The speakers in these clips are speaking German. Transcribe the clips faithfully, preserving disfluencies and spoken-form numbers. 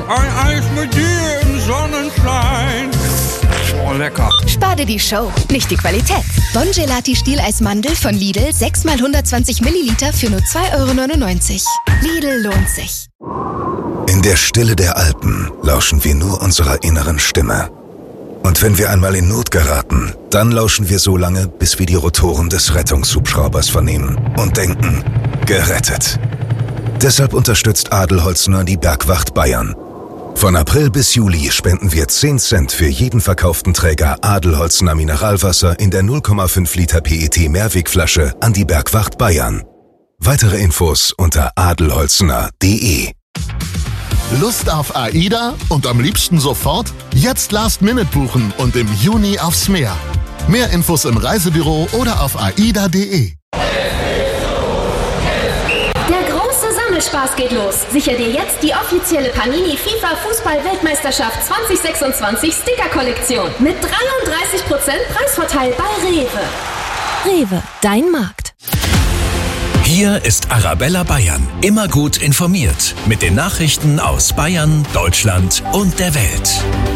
ein Eis mit dir im Sonnenschein. Oh, lecker. Spar dir die Show, nicht die Qualität. Bon Gelati Stieleismandel von Lidl, sechs mal hundertzwanzig Milliliter für nur zwei Euro neunundneunzig. Lidl lohnt sich. In der Stille der Alpen lauschen wir nur unserer inneren Stimme. Und wenn wir einmal in Not geraten, dann lauschen wir so lange, bis wir die Rotoren des Rettungshubschraubers vernehmen und denken, gerettet. Deshalb unterstützt Adelholzner die Bergwacht Bayern. Von April bis Juli spenden wir zehn Cent für jeden verkauften Träger Adelholzner Mineralwasser in der null Komma fünf Liter P E T Mehrwegflasche an die Bergwacht Bayern. Weitere Infos unter adelholzner punkt de. Lust auf AIDA und am liebsten sofort? Jetzt Last Minute buchen und im Juni aufs Meer. Mehr Infos im Reisebüro oder auf aida punkt de. Der große Sammelspar geht los. Sicher dir jetzt die offizielle Panini FIFA Fußball-Weltmeisterschaft zwanzig sechsundzwanzig Sticker-Kollektion mit dreiunddreißig Prozent Preisvorteil bei Rewe. Rewe, dein Markt. Hier ist Arabella Bayern. Immer gut informiert. Mit den Nachrichten aus Bayern, Deutschland und der Welt.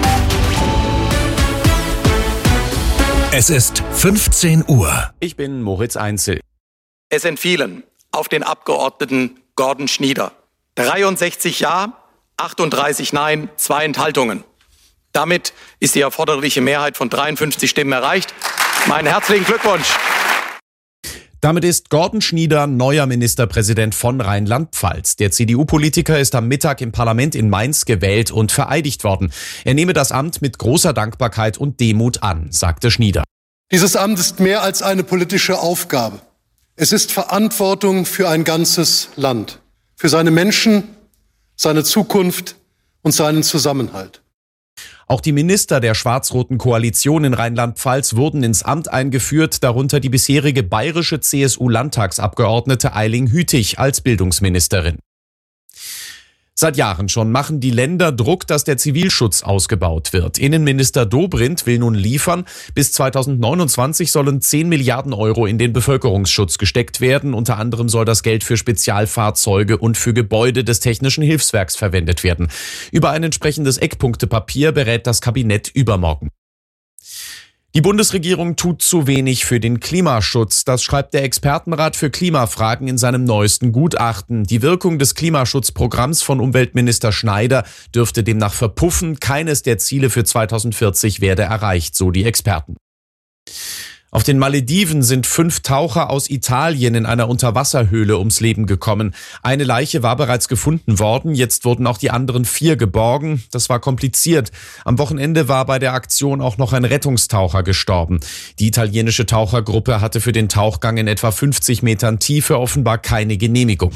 Es ist fünfzehn Uhr. Ich bin Moritz Einzel. Es entfielen auf den Abgeordneten Gordon Schnieder dreiundsechzig Ja, achtunddreißig Nein, zwei Enthaltungen. Damit ist die erforderliche Mehrheit von dreiundfünfzig Stimmen erreicht. Meinen herzlichen Glückwunsch. Damit ist Gordon Schnieder neuer Ministerpräsident von Rheinland-Pfalz. Der C D U-Politiker ist am Mittag im Parlament in Mainz gewählt und vereidigt worden. Er nehme das Amt mit großer Dankbarkeit und Demut an, sagte Schnieder. Dieses Amt ist mehr als eine politische Aufgabe. Es ist Verantwortung für ein ganzes Land, für seine Menschen, seine Zukunft und seinen Zusammenhalt. Auch die Minister der schwarz-roten Koalition in Rheinland-Pfalz wurden ins Amt eingeführt, darunter die bisherige bayerische C S U-Landtagsabgeordnete Eiling Hütig als Bildungsministerin. Seit Jahren schon machen die Länder Druck, dass der Zivilschutz ausgebaut wird. Innenminister Dobrindt will nun liefern. Bis zweitausendneunundzwanzig sollen zehn Milliarden Euro in den Bevölkerungsschutz gesteckt werden. Unter anderem soll das Geld für Spezialfahrzeuge und für Gebäude des Technischen Hilfswerks verwendet werden. Über ein entsprechendes Eckpunktepapier berät das Kabinett übermorgen. Die Bundesregierung tut zu wenig für den Klimaschutz. Das schreibt der Expertenrat für Klimafragen in seinem neuesten Gutachten. Die Wirkung des Klimaschutzprogramms von Umweltminister Schneider dürfte demnach verpuffen. Keines der Ziele für zweitausendvierzig werde erreicht, so die Experten. Auf den Malediven sind fünf Taucher aus Italien in einer Unterwasserhöhle ums Leben gekommen. Eine Leiche war bereits gefunden worden, jetzt wurden auch die anderen vier geborgen. Das war kompliziert. Am Wochenende war bei der Aktion auch noch ein Rettungstaucher gestorben. Die italienische Tauchergruppe hatte für den Tauchgang in etwa fünfzig Metern Tiefe offenbar keine Genehmigung.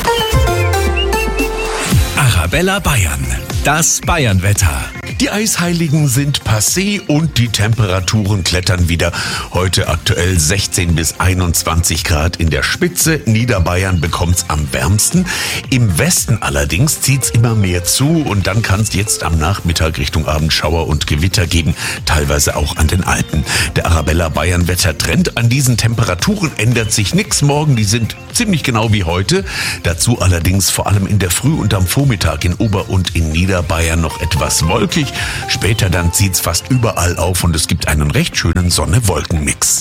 Arabella Bayern. Das Bayernwetter. Die Eisheiligen sind passé und die Temperaturen klettern wieder. Heute aktuell sechzehn bis einundzwanzig Grad in der Spitze. Niederbayern bekommt's am wärmsten. Im Westen allerdings zieht's immer mehr zu und dann kann's jetzt am Nachmittag Richtung Abend Schauer und Gewitter geben. Teilweise auch an den Alpen. Der Arabella Bayern Wettertrend an diesen Temperaturen ändert sich nichts. Morgen, die sind ziemlich genau wie heute. Dazu allerdings vor allem in der Früh und am Vormittag in Ober- und in Niederbayern noch etwas wolkig. Später dann zieht's fast überall auf und es gibt einen recht schönen Sonne-Wolken-Mix.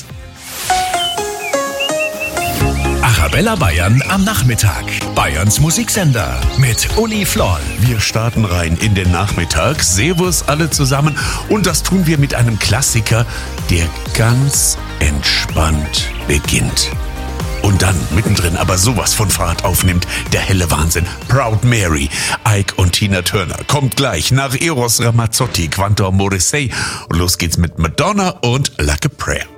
Arabella Bayern am Nachmittag. Bayerns Musiksender mit Uli Floll. Wir starten rein in den Nachmittag. Servus alle zusammen. Und das tun wir mit einem Klassiker, der ganz entspannt beginnt. Und dann mittendrin aber sowas von Fahrt aufnimmt, der helle Wahnsinn. Proud Mary, Ike und Tina Turner. Kommt gleich nach Eros Ramazzotti, Quantum Morrissey. Und los geht's mit Madonna und Like a Prayer.